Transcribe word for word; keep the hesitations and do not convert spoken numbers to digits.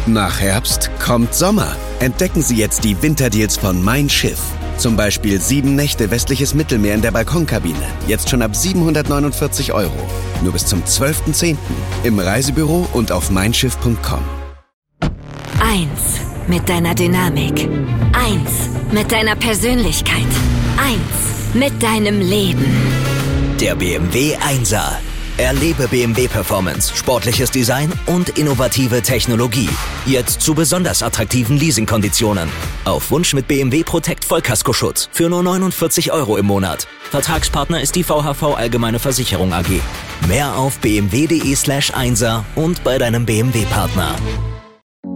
Nach Herbst kommt Sommer. Entdecken Sie jetzt die Winterdeals von Mein Schiff. Zum Beispiel sieben Nächte westliches Mittelmeer in der Balkonkabine. Jetzt schon ab siebenhundertneunundvierzig Euro. Nur bis zum zwölften zehnten im Reisebüro und auf mein schiff punkt com. Eins mit deiner Dynamik. Eins mit deiner Persönlichkeit. Eins mit deinem Leben. Der B M W Einser. Erlebe B M W Performance, sportliches Design und innovative Technologie. Jetzt zu besonders attraktiven Leasingkonditionen. Auf Wunsch mit B M W Protect Vollkaskoschutz für nur neunundvierzig Euro im Monat. Vertragspartner ist die V H V Allgemeine Versicherung A G. Mehr auf b m w punkt d e slash einser und bei deinem B M W Partner.